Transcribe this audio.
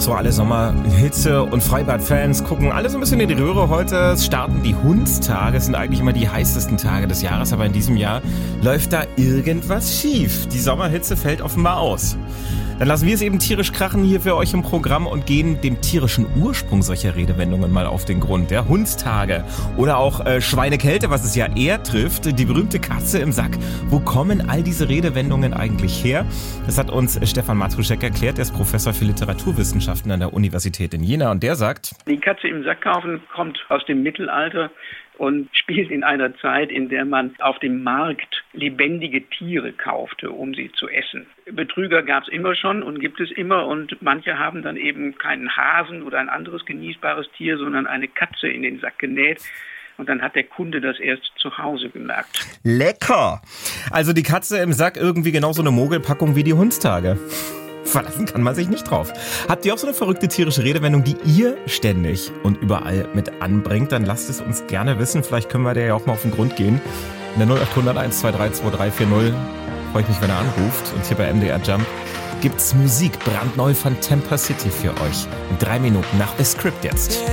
so alle Sommerhitze und Freibad-Fans gucken alle so ein bisschen in die Röhre. Heute starten die Hundstage, das sind eigentlich immer die heißesten Tage des Jahres, aber in diesem Jahr läuft da irgendwas schief. Die Sommerhitze fällt offenbar aus. Dann lassen wir es eben tierisch krachen hier für euch im Programm und gehen dem tierischen Ursprung solcher Redewendungen mal auf den Grund. Der Hundstage oder auch Schweinekälte, was es ja eher trifft, die berühmte Katze im Sack. Wo kommen all diese Redewendungen eigentlich her? Das hat uns Stefan Matruschek erklärt. Er ist Professor für Literaturwissenschaften an der Universität in Jena und der sagt: Die Katze im Sack kaufen kommt aus dem Mittelalter und spielt in einer Zeit, in der man auf dem Markt lebendige Tiere kaufte, um sie zu essen. Betrüger gab es immer schon und gibt es immer, und manche haben dann eben keinen Hasen oder ein anderes genießbares Tier, sondern eine Katze in den Sack genäht. Und dann hat der Kunde das erst zu Hause gemerkt. Lecker! Also die Katze im Sack, irgendwie genauso eine Mogelpackung wie die Hundstage. Verlassen kann man sich nicht drauf. Habt ihr auch so eine verrückte tierische Redewendung, die ihr ständig und überall mit anbringt? Dann lasst es uns gerne wissen. Vielleicht können wir der ja auch mal auf den Grund gehen. In der 0800 123 2340 freue ich mich, wenn er anruft. Und hier bei MDR Jump gibt's Musik brandneu von Temper City für euch. In 3 Minuten nach The Script jetzt.